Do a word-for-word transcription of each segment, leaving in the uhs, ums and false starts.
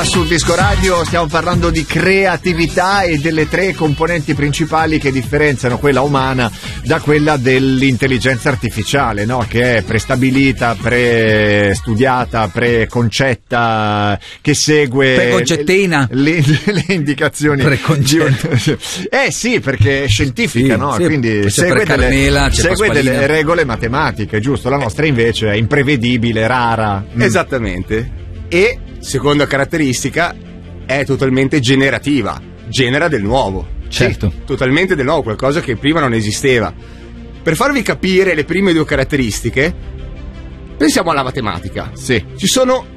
sul Disco Radio stiamo parlando di creatività e delle tre componenti principali che differenziano quella umana da quella dell'intelligenza artificiale, no? Che è prestabilita, prestudiata, preconcetta, che segue preconcettina le, le indicazioni preconcetta. Eh sì, perché è scientifica, sì, no? Sì, quindi segue, Carmela, delle, segue delle regole matematiche, giusto? La nostra invece è imprevedibile, rara. Esattamente. E seconda caratteristica è totalmente generativa, genera del nuovo. Certo. Sì, totalmente del nuovo, qualcosa che prima non esisteva. Per farvi capire le prime due caratteristiche, pensiamo alla matematica. Sì. Ci sono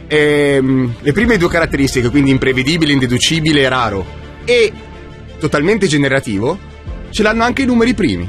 ehm, le prime due caratteristiche, quindi imprevedibile, indeducibile e raro, e totalmente generativo, ce l'hanno anche i numeri primi.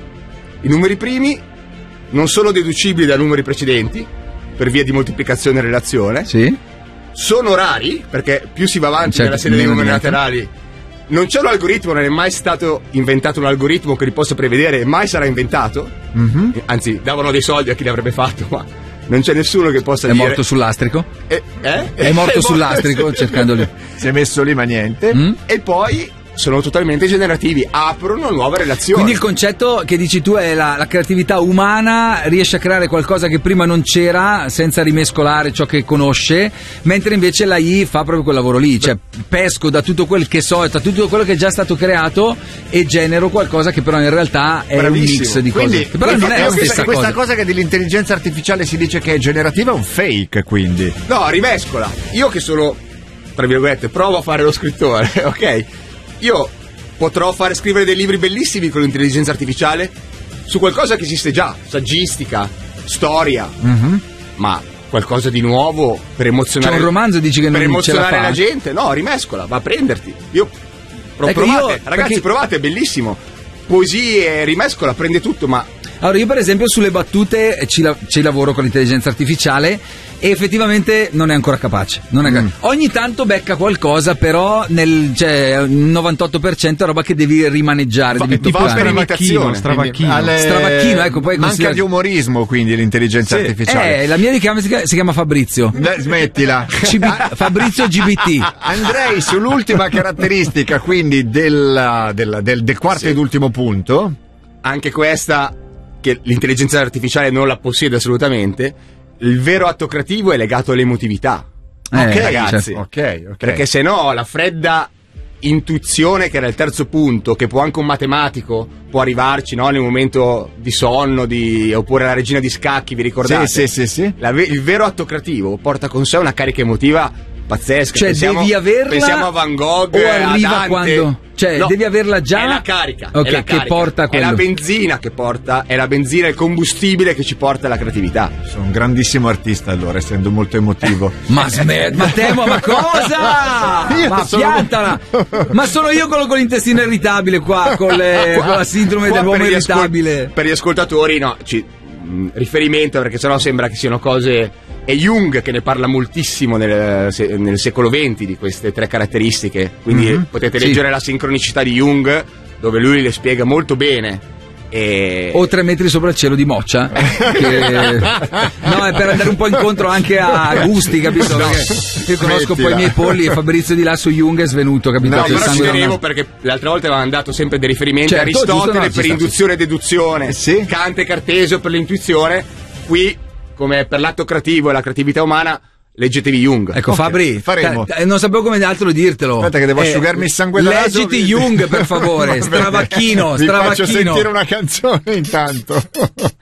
I numeri primi non sono deducibili da numeri precedenti, per via di moltiplicazione e relazione. Sì. Sono rari, perché più si va avanti certo, nella serie dei numeri diventa. laterali. Non c'è un algoritmo, non è mai stato inventato un algoritmo che li possa prevedere, e mai sarà inventato. Mm-hmm. Anzi, davano dei soldi a chi l'avrebbe fatto, ma non c'è nessuno che possa è dire. È morto sull'astrico? Eh? eh? È morto sull'astrico cercandoli. Si è messo lì ma niente. Mm? E poi sono totalmente generativi, aprono nuove relazioni. Quindi il concetto che dici tu è la, la creatività umana riesce a creare qualcosa che prima non c'era senza rimescolare ciò che conosce, mentre invece la I fa proprio quel lavoro lì, cioè pesco da tutto quel che so, da tutto quello che è già stato creato e genero qualcosa che però in realtà è Bravissimo. un mix di cose. Quindi, Che però non è la questa, stessa questa cosa. cosa che dell'intelligenza artificiale si dice che è generativa è un fake, quindi. No, rimescola. Io che sono, tra virgolette, provo a fare lo scrittore, ok? Io potrò fare scrivere dei libri bellissimi con l'intelligenza artificiale su qualcosa che esiste già, saggistica, storia, Mm-hmm. ma qualcosa di nuovo per emozionare. C'è un romanzo dici che per non ce la emozionare fa? la gente. No, rimescola, va a prenderti. Io pro- Ecco, provate, io- ragazzi, perché- provate, è bellissimo. Poesie, rimescola, prende tutto, ma Allora io per esempio sulle battute ci, la- ci lavoro con l'intelligenza artificiale e effettivamente non è ancora capace, non è Mm. capace. Ogni tanto becca qualcosa, però nel cioè, il novantotto per cento è roba che devi rimaneggiare, Va- devi ti va toccare. per imitazione. Stravacchino. Alle- Stravacchino, ecco, poi manca considera- di umorismo, quindi l'intelligenza Sì. artificiale. Eh, la mia si chiama, si chiama- si chiama Fabrizio. Dai, smettila. C B Fabrizio G B T. Andrei sull'ultima caratteristica, quindi del, del, del, del quarto Sì. ed ultimo punto. anche questa, che l'intelligenza artificiale non la possiede assolutamente, il vero atto creativo è legato all'emotività. Eh, ok, ragazzi. certo. Ok, ok. Perché se no la fredda intuizione, che era il terzo punto, che può anche un matematico può arrivarci, no, nel momento di sonno, di, oppure la regina di scacchi, vi ricordate? Sì, sì, sì, sì. La ve- il vero atto creativo porta con sé una carica emotiva pazzesca. Cioè pensiamo, devi averla pensiamo a Van Gogh, o a arriva Dante. quando? Cioè No, devi averla già? è la carica, Ok, è la che carica. porta a è la quello. benzina che porta, è la benzina, il combustibile che ci porta alla creatività. Sono un grandissimo artista allora, essendo molto emotivo. Ma smet, ma temo, ma cosa? Io Ma sono- piantala! Ma sono io quello con l'intestino irritabile qua, con, le- con la sindrome Qua dell'uomo per gli ascol- irritabile. per gli ascoltatori, no, ci, mh, riferimento, perché sennò sembra che siano cose. È Jung che ne parla moltissimo nel, se- nel secolo venti di queste tre caratteristiche. Quindi Mhm, potete sì. leggere la sincronicità di Jung, dove lui le spiega molto bene. E... O tre metri sopra il cielo di Moccia, che- no, è per andare un po' incontro anche a gusti, capito? No, Perché io conosco poi smettila. i miei polli e Fabrizio di là su Jung è svenuto, capito? No, Che il però ci sangue tenevo non- perché l'altra volta avevamo dato sempre dei riferimenti Certo, a Aristotele giusto, no, ci per sta, induzione e deduzione, Sì. Kant e Cartesio per l'intuizione. Qui, come per l'atto creativo e la creatività umana, leggetevi Jung. Ecco, Ok, Fabri, faremo. ta- ta- non sapevo come altro dirtelo. Aspetta che devo asciugarmi il sangue dal naso. Leggiti Jung, per favore. Va bene. Stravacchino, Vi faccio stravacchino. sentire una canzone intanto.